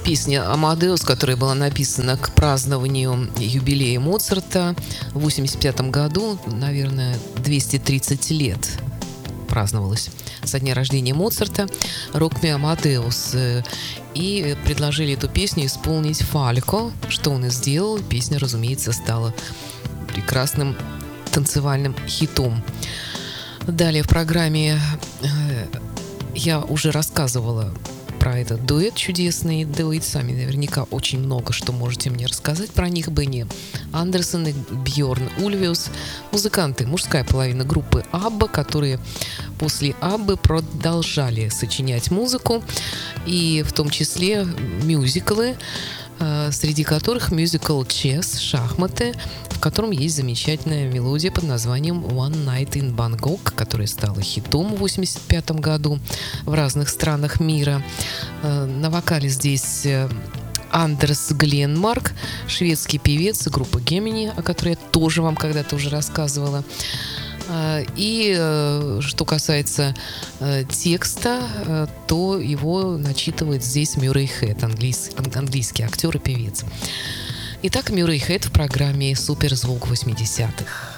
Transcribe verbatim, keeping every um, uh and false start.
Песня «Амадеус», которая была написана к празднованию юбилея Моцарта в восемьдесят пятом году, наверное, двести тридцать лет праздновалось со дня рождения Моцарта, «Рок ми Амадеус». И предложили эту песню исполнить Фалько, что он и сделал. Песня, разумеется, стала прекрасным танцевальным хитом. Далее в программе я уже рассказывала про этот дуэт чудесный. Да вы сами наверняка очень много что можете мне рассказать про них. Бенни Андерсон и Бьорн Ульвиус, музыканты, мужская половина группы Абба, которые после Аббы продолжали сочинять музыку, и в том числе мюзиклы, среди которых мюзикл «Чес», «Шахматы», в котором есть замечательная мелодия под названием «One Night in Bangkok», которая стала хитом в восемьдесят пятом году в разных странах мира. На вокале здесь Андерс Гленмарк, шведский певец группы Гемини, о которой я тоже вам когда-то уже рассказывала. И что касается текста, то его начитывает здесь Мюррей Хэт, английский, английский актер и певец. Итак, Мюррей Хэт в программе «Суперзвук восьмидесятых».